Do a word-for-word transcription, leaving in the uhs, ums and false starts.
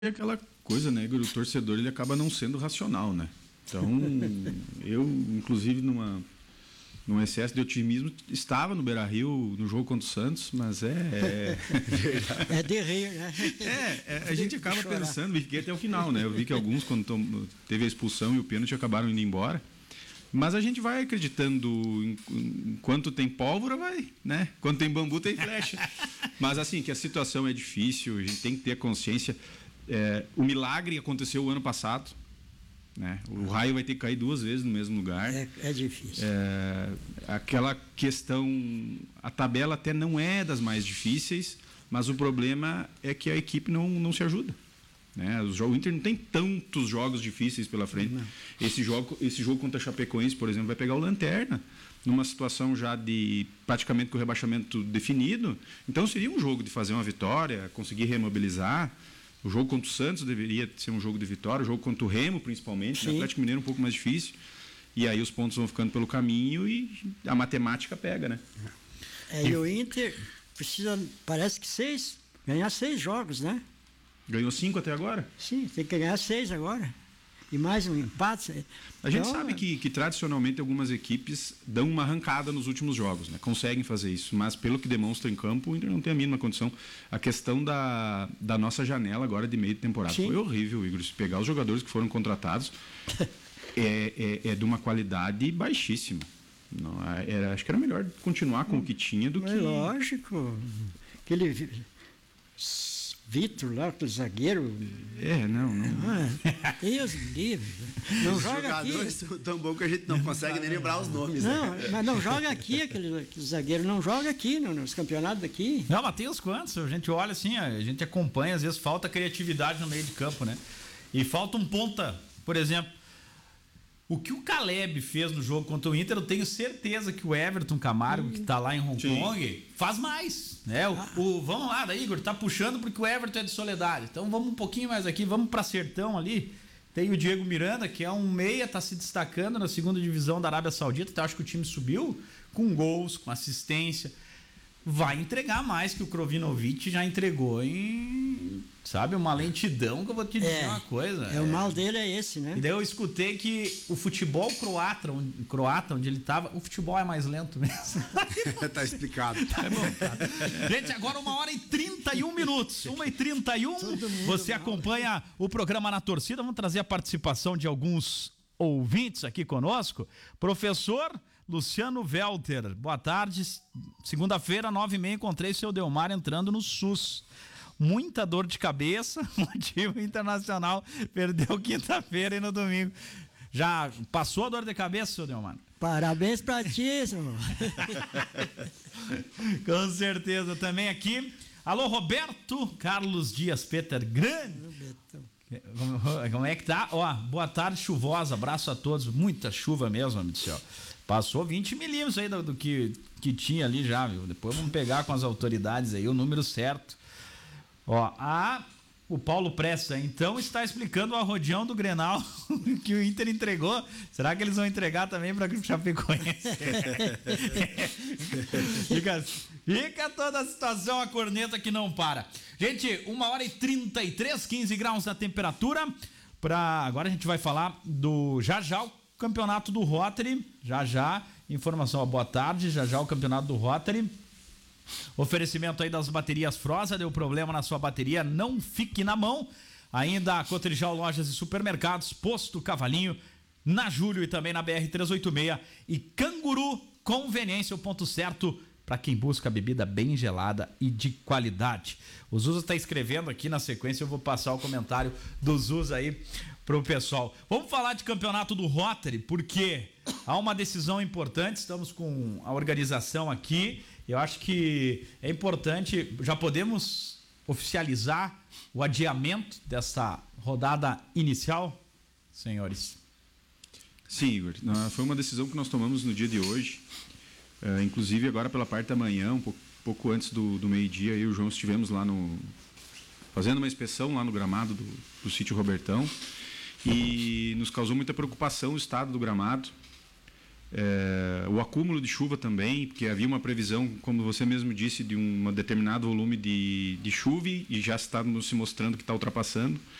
É aquela coisa, né, Igor? O torcedor ele acaba não sendo racional, né? Então, eu, inclusive, numa, num excesso de otimismo, estava no Beira-Rio no jogo contra o Santos, mas é... É, é de rir, né? É, é a gente acaba pensando, e fiquei até o final, né? Eu vi que alguns, quando tom, teve a expulsão e o pênalti, acabaram indo embora. Mas a gente vai acreditando, enquanto tem pólvora, vai, né? Quando tem bambu, tem flecha. Mas assim, que a situação é difícil, a gente tem que ter consciência. É, o milagre aconteceu o ano passado, né? O raio vai ter que cair duas vezes no mesmo lugar. É, é difícil. É, aquela questão, a tabela até não é das mais difíceis, mas o problema é que a equipe não, não se ajuda. Né? O, jogo, o Inter não tem tantos jogos difíceis pela frente. Esse jogo, esse jogo contra a Chapecoense, por exemplo, vai pegar o Lanterna, numa situação já de praticamente com o rebaixamento definido. Então seria um jogo de fazer uma vitória, conseguir remobilizar. O jogo contra o Santos deveria ser um jogo de vitória, o jogo contra o Remo, principalmente, o Atlético Mineiro um pouco mais difícil. E aí os pontos vão ficando pelo caminho e a matemática pega, né? É, e o Inter precisa, parece que seis, ganhar seis jogos, né? Ganhou cinco até agora? Sim, tem que ganhar seis agora. E mais um empate. A gente então, sabe que, que tradicionalmente algumas equipes dão uma arrancada nos últimos jogos, né? Conseguem fazer isso, mas pelo que demonstra em campo, o Inter não tem a mínima condição. A questão da, da nossa janela agora de meio de temporada Sim. foi horrível, Igor. Se pegar os jogadores que foram contratados, é, é, é de uma qualidade baixíssima. Não, era, acho que era melhor continuar com o que tinha do mas que... Lógico. Aquele... Vitor lá, aquele zagueiro. É, não, não. Ah, Deus livre. Não os joga aqui. Os jogadores são tão bons que a gente não consegue nem lembrar os nomes. Não, né? mas não joga aqui, aquele, aquele zagueiro não joga aqui no, nos campeonatos daqui. Não, mas tem os quantos? A gente olha assim, a gente acompanha, às vezes falta criatividade no meio de campo, né? E falta um ponta, por exemplo. O que o Caleb fez no jogo contra o Inter, eu tenho certeza que o Everton Camargo, hum. que tá lá em Hong Sim. Kong, faz mais, né? O, ah. o, vamos lá, daí, Igor, tá puxando porque o Everton é de Soledade. Então vamos um pouquinho mais aqui, vamos pra Sertão ali. Tem o Diego Miranda, que é um meia, tá se destacando na segunda divisão da Arábia Saudita. Então acho que o time subiu com gols, com assistência. Vai entregar mais que o Krovinovic já entregou em, sabe, uma lentidão que eu vou te dizer é, uma coisa. É, é, o mal dele é esse, né? E daí eu escutei que o futebol croata, onde, croata, onde ele estava, o futebol é mais lento mesmo. Tá explicado. Tá bom, tá. Gente, agora uma hora e trinta e um minutos. Uma e trinta e um. Você mal. Acompanha o programa Na Torcida. Vamos trazer a participação de alguns ouvintes aqui conosco. Professor Luciano Welter, boa tarde. Segunda-feira, nove e meia, encontrei o seu Delmar entrando no SUS. Muita dor de cabeça, motivo internacional. Perdeu quinta-feira e no domingo. Já passou a dor de cabeça, seu Delmar? Parabéns pra ti, senhor. Com certeza. Também aqui. Alô, Roberto Carlos Dias Peter, grande. Como é que tá? Ó, boa tarde, chuvosa, abraço a todos. Muita chuva mesmo, amigo do céu. Passou vinte milímetros aí do, do que, que tinha ali já, viu? Depois vamos pegar com as autoridades aí o número certo. Ó, a, o Paulo Pressa, então, está explicando o arrodeão do Grenal que o Inter entregou. Será que eles vão entregar também para o Chapecoense? fica, fica toda a situação, a corneta que não para. Gente, uma hora e trinta e três, quinze graus a temperatura. Pra, agora a gente vai falar do já já o campeonato do Rotary. Já já, informação, ó, boa tarde, já já o campeonato do Rotary. Oferecimento aí das baterias Frosa, deu problema na sua bateria, não fique na mão. Ainda a Cotrijal Lojas e Supermercados, Posto Cavalinho, na Júlio e também na B R trezentos e oitenta e seis. E Canguru Conveniência, o ponto certo para quem busca bebida bem gelada e de qualidade. O Zuza está escrevendo aqui na sequência, eu vou passar o comentário do Zuza aí pro pessoal. Vamos falar de campeonato do Rotary, porque há uma decisão importante, estamos com a organização aqui, eu acho que é importante, já podemos oficializar o adiamento dessa rodada inicial, senhores? Sim, Igor, foi uma decisão que nós tomamos no dia de hoje. Uh, inclusive agora pela parte da manhã, um pouco, pouco antes do, do meio-dia, eu e o João estivemos lá no... fazendo uma inspeção lá no gramado do, do sítio Robertão, e nos causou muita preocupação o estado do gramado. É, o acúmulo de chuva também, porque havia uma previsão, como você mesmo disse, de um determinado volume de, de chuva e já está se mostrando que está ultrapassando.